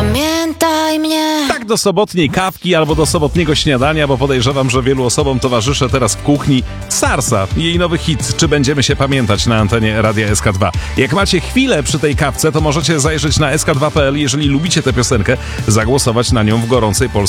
Pamiętaj mnie. Tak do sobotniej kawki albo do sobotniego śniadania, bo podejrzewam, że wielu osobom towarzyszy teraz w kuchni Sarsa i jej nowy hit Czy będziemy się pamiętać na antenie Radia SK2. Jak macie chwilę przy tej kawce, to możecie zajrzeć na sk2.pl, jeżeli lubicie tę piosenkę, zagłosować na nią w gorącej polskiej